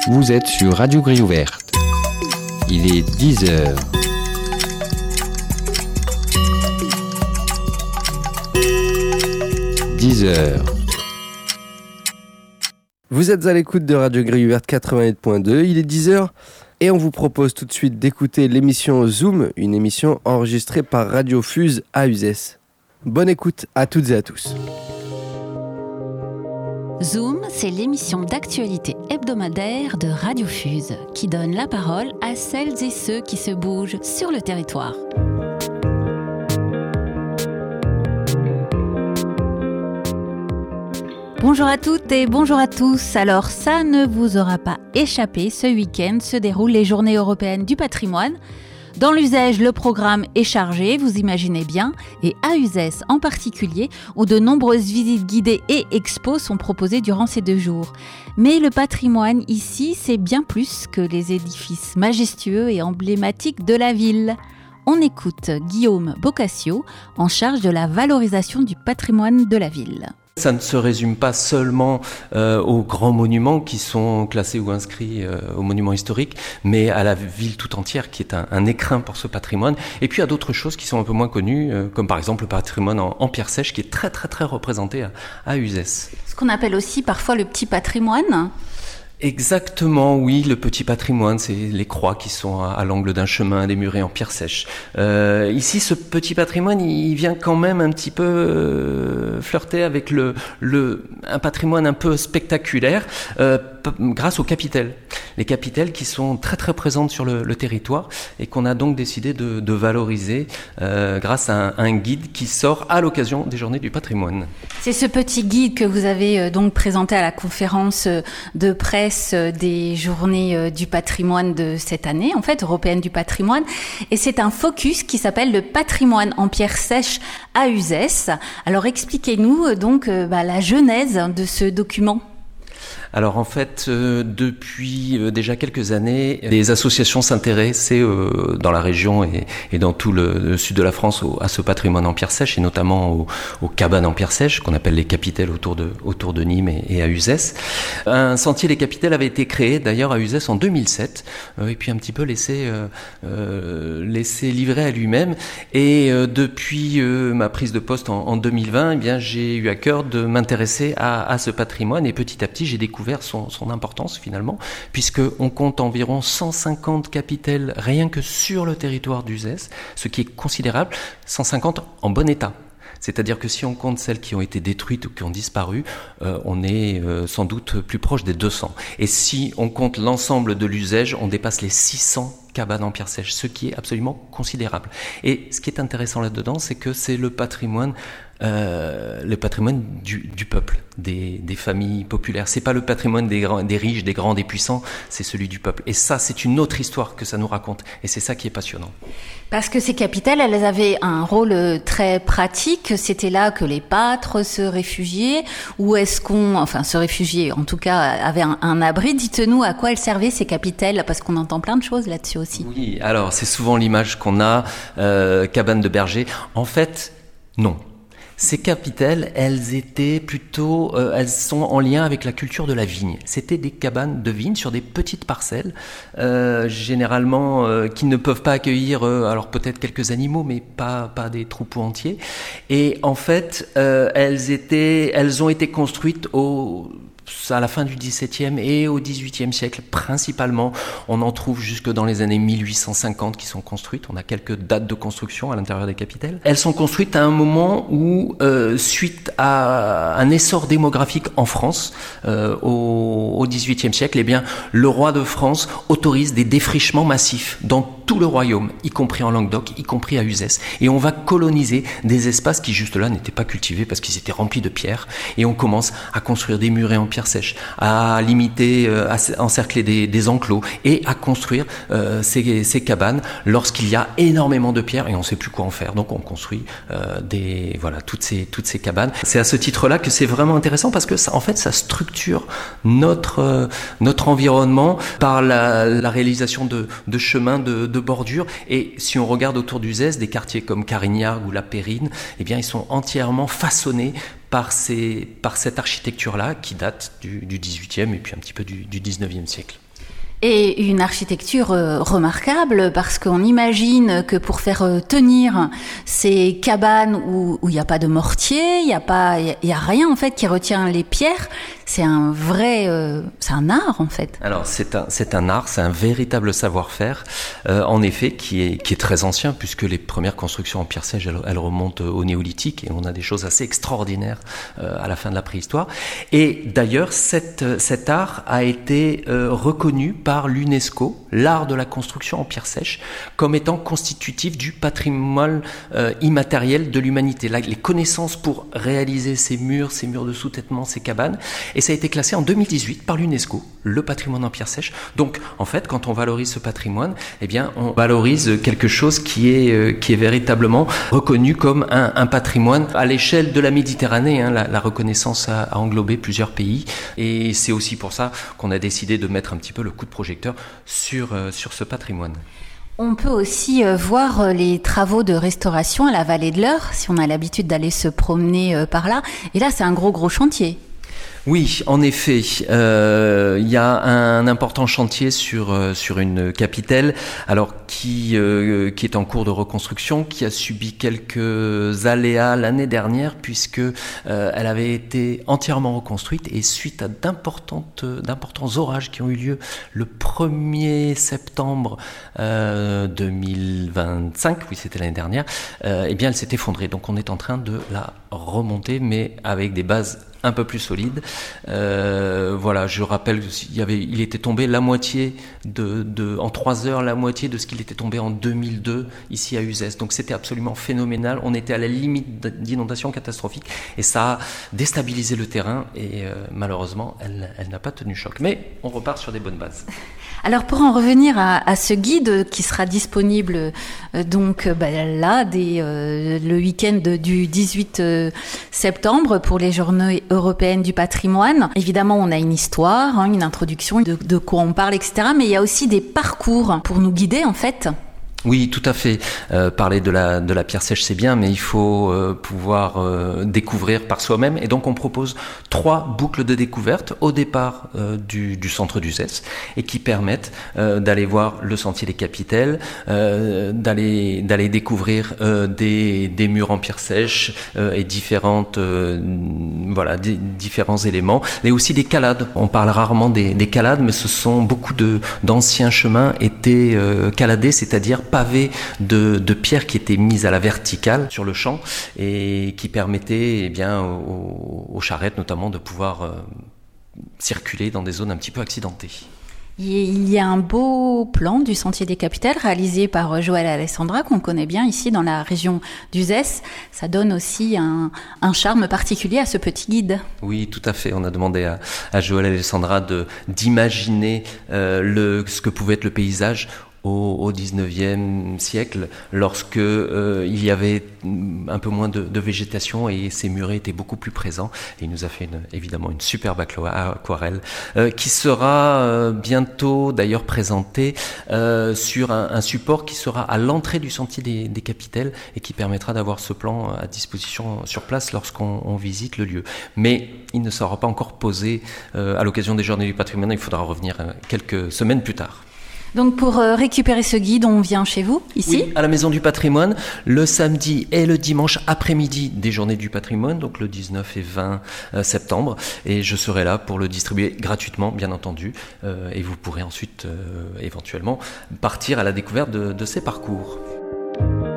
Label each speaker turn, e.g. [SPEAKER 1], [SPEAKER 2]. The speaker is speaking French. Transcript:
[SPEAKER 1] Vous êtes sur Radio Grille Ouverte. Il est 10h.
[SPEAKER 2] Vous êtes à l'écoute de Radio Grille Ouverte 88.2, il est 10h et on vous propose tout de suite d'écouter l'émission Zoom, une émission enregistrée par Radio Fuse à Uzès. Bonne écoute à toutes et à tous.
[SPEAKER 3] Zoom, c'est l'émission d'actualité hebdomadaire de Radio Fuse qui donne la parole à celles et ceux qui se bougent sur le territoire. Bonjour à toutes et bonjour à tous. Alors ça ne vous aura pas échappé, ce week-end se déroulent les Journées européennes du patrimoine. Dans l'Uzès, le programme est chargé, vous imaginez bien, et à Uzès en particulier, où de nombreuses visites guidées et expos sont proposées durant ces 2 jours. Mais le patrimoine ici, c'est bien plus que les édifices majestueux et emblématiques de la ville. On écoute Guillaume Boccaccio, en charge de la valorisation du patrimoine de la ville.
[SPEAKER 4] Ça ne se résume pas seulement aux grands monuments qui sont classés ou inscrits aux monuments historiques, mais à la ville tout entière qui est un écrin pour ce patrimoine. Et puis à d'autres choses qui sont un peu moins connues, comme par exemple le patrimoine en pierre sèche qui est très très très représenté à Uzès.
[SPEAKER 3] Ce qu'on appelle aussi parfois le petit patrimoine.
[SPEAKER 4] Exactement, oui, le petit patrimoine, c'est les croix qui sont à l'angle d'un chemin, des murets en pierre sèche. Ici, ce petit patrimoine, il vient quand même un petit peu flirter avec un patrimoine un peu spectaculaire grâce aux capitelles. Les capitelles qui sont très très présentes sur le territoire et qu'on a donc décidé de valoriser grâce à un guide qui sort à l'occasion des Journées du patrimoine.
[SPEAKER 3] C'est ce petit guide que vous avez donc présenté à la conférence de presse des Journées du patrimoine de cette année, en fait, européenne du patrimoine. Et c'est un focus qui s'appelle le patrimoine en pierre sèche à Uzès. Alors expliquez-nous donc la genèse de ce document.
[SPEAKER 4] Alors en fait, depuis déjà quelques années, des associations s'intéressaient dans la région et dans tout le sud de la France à ce patrimoine en pierre sèche et notamment aux cabanes en pierre sèche qu'on appelle les capitelles autour de Nîmes et à Uzès. Un sentier des capitelles avait été créé d'ailleurs à Uzès en 2007 et puis un petit peu laissé livrer à lui-même. Et depuis ma prise de poste en 2020, eh bien j'ai eu à cœur de m'intéresser à ce patrimoine et petit à petit j'ai découvert son importance finalement, puisqu'on compte environ 150 capitelles rien que sur le territoire d'Uzès, ce qui est considérable, 150 en bon état. C'est-à-dire que si on compte celles qui ont été détruites ou qui ont disparu, on est sans doute plus proche des 200. Et si on compte l'ensemble de l'usage, on dépasse les 600 cabanes en pierre sèche, ce qui est absolument considérable. Et ce qui est intéressant là-dedans, c'est que c'est le patrimoine du peuple, des familles populaires. C'est pas le patrimoine des riches, des grands, des puissants, c'est celui du peuple. Et ça, c'est une autre histoire que ça nous raconte. Et c'est ça qui est passionnant.
[SPEAKER 3] Parce que ces capitales, elles avaient un rôle très pratique. C'était là que les pâtres se réfugiaient, ou se réfugiaient, en tout cas, avaient un abri. Dites-nous à quoi elles servaient ces capitales, parce qu'on entend plein de choses là-dessus aussi.
[SPEAKER 4] Oui, alors c'est souvent l'image qu'on a, cabane de berger. En fait, non. Ces capitelles, elles étaient plutôt, elles sont en lien avec la culture de la vigne. C'était des cabanes de vigne sur des petites parcelles, généralement qui ne peuvent pas accueillir, alors peut-être quelques animaux, mais pas des troupeaux entiers. Et en fait, elles ont été construites à la fin du XVIIe et au XVIIIe siècle principalement. On en trouve jusque dans les années 1850 qui sont construites. On a quelques dates de construction à l'intérieur des capitelles. Elles sont construites à un moment où, suite à un essor démographique en France, au XVIIIe siècle, eh bien, le roi de France autorise des défrichements massifs dans tout le royaume, y compris en Languedoc, y compris à Uzès. Et on va coloniser des espaces qui juste là n'étaient pas cultivés parce qu'ils étaient remplis de pierres. Et on commence à construire des murets en pierre sèche, à limiter, à encercler des enclos et à construire ces cabanes lorsqu'il y a énormément de pierres et on ne sait plus quoi en faire. Donc on construit toutes ces cabanes. C'est à ce titre-là que c'est vraiment intéressant parce que ça structure notre environnement par la réalisation de chemins de de bordures. Et si on regarde autour d'Uzès, des quartiers comme Carignargues ou La Périne, eh bien, ils sont entièrement façonnés par cette architecture-là qui date du XVIIIe et puis un petit peu du XIXe siècle.
[SPEAKER 3] Et une architecture remarquable parce qu'on imagine que pour faire tenir ces cabanes où il n'y a pas de mortier, il y a rien en fait qui retient les pierres, c'est un art en fait.
[SPEAKER 4] Alors c'est un art, c'est un véritable savoir-faire, en effet qui est très ancien puisque les premières constructions en pierre sèche elles remontent au néolithique et on a des choses assez extraordinaires à la fin de la préhistoire. Et d'ailleurs cet art a été reconnu par l'UNESCO, l'art de la construction en pierre sèche, comme étant constitutif du patrimoine immatériel de l'humanité. Là, les connaissances pour réaliser ces murs de sous-têtement, ces cabanes, et ça a été classé en 2018 par l'UNESCO, le patrimoine en pierre sèche. Donc, en fait, quand on valorise ce patrimoine, eh bien, on valorise quelque chose qui est véritablement reconnu comme un patrimoine à l'échelle de la Méditerranée. Hein. La reconnaissance a englobé plusieurs pays, et c'est aussi pour ça qu'on a décidé de mettre un petit peu le coup de projecteur sur ce patrimoine.
[SPEAKER 3] On peut aussi voir les travaux de restauration à la vallée de l'Eure, si on a l'habitude d'aller se promener par là. Et là, c'est un gros chantier.
[SPEAKER 4] Oui, en effet, il y a un important chantier sur une capitelle, alors qui est en cours de reconstruction, qui a subi quelques aléas l'année dernière puisque elle avait été entièrement reconstruite et suite à d'importants orages qui ont eu lieu le 1er septembre 2025, oui c'était l'année dernière, eh bien elle s'est effondrée. Donc on est en train de la remonter, mais avec des bases un peu plus solide. Voilà, je rappelle il était tombé la moitié en 3 heures, la moitié de ce qu'il était tombé en 2002 ici à Uzès. Donc c'était absolument phénoménal. On était à la limite d'inondation catastrophique et ça a déstabilisé le terrain et malheureusement, elle n'a pas tenu choc. Mais on repart sur des bonnes bases.
[SPEAKER 3] Alors pour en revenir à ce guide qui sera disponible là le week-end du 18 septembre pour les journées européennes du patrimoine. Évidemment, on a une histoire, une introduction de quoi on parle, etc. Mais il y a aussi des parcours pour nous guider en fait.
[SPEAKER 4] Oui, tout à fait. Parler de la pierre sèche, c'est bien, mais il faut pouvoir découvrir par soi-même. Et donc, on propose 3 boucles de découverte au départ du centre d'Uzès et qui permettent d'aller voir le sentier des capitelles, d'aller découvrir des murs en pierre sèche et différents éléments. Et aussi des calades. On parle rarement des calades, mais ce sont beaucoup d'anciens chemins étaient caladés, c'est-à-dire pavés de pierres qui étaient mises à la verticale sur le champ et qui permettaient aux charrettes notamment de pouvoir circuler dans des zones un petit peu accidentées.
[SPEAKER 3] Il y a un beau plan du Sentier des Capitelles réalisé par Joël Alessandra qu'on connaît bien ici dans la région d'Uzès. Ça donne aussi un charme particulier à ce petit guide.
[SPEAKER 4] Oui, tout à fait. On a demandé à Joël Alessandra d'imaginer ce que pouvait être le paysage au XIXe siècle, lorsque il y avait un peu moins de végétation et ces murets étaient beaucoup plus présents. Et il nous a fait évidemment une superbe aquarelle qui sera bientôt d'ailleurs présentée sur un support qui sera à l'entrée du sentier des capitelles et qui permettra d'avoir ce plan à disposition sur place lorsqu'on visite le lieu. Mais il ne sera pas encore posé à l'occasion des Journées du patrimoine, il faudra revenir quelques semaines plus tard.
[SPEAKER 3] Donc pour récupérer ce guide, on vient chez vous, ici ?
[SPEAKER 4] Oui, à la Maison du Patrimoine, le samedi et le dimanche après-midi des Journées du Patrimoine, donc le 19 et 20 septembre. Et je serai là pour le distribuer gratuitement, bien entendu. Et vous pourrez ensuite, éventuellement, partir à la découverte de ces parcours.